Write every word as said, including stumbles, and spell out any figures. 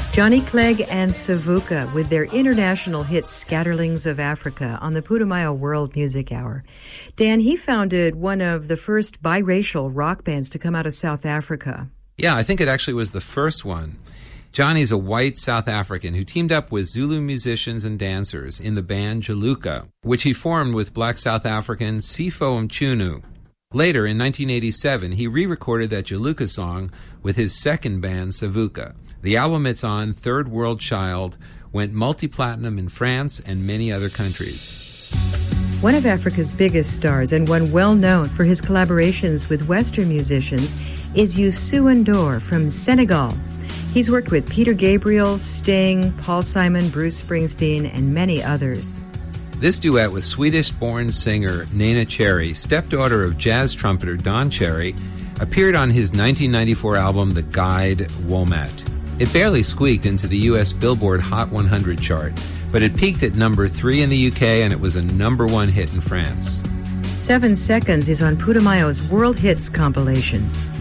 Johnny Clegg and Savuka with their international hit Scatterlings of Africa on the Putumayo World Music Hour. Dan, he founded one of the first biracial rock bands to come out of South Africa. Yeah, I think it actually was the first one. Johnny's a white South African who teamed up with Zulu musicians and dancers in the band Jaluka, which he formed with black South African Sipho Mchunu. Later, in nineteen eighty-seven, he re-recorded that Jaluka song with his second band, Savuka. The album it's on, Third World Child, went multi-platinum in France and many other countries. One of Africa's biggest stars and one well known for his collaborations with Western musicians is Youssou N'Dour from Senegal. He's worked with Peter Gabriel, Sting, Paul Simon, Bruce Springsteen, and many others. This duet with Swedish-born singer Neneh Cherry, stepdaughter of jazz trumpeter Don Cherry, appeared on his nineteen ninety-four album The Guide Womat. It barely squeaked into the U S Billboard Hot one hundred chart, but it peaked at number three in the U K and it was a number one hit in France. Seven Seconds is on Putumayo's World Hits compilation.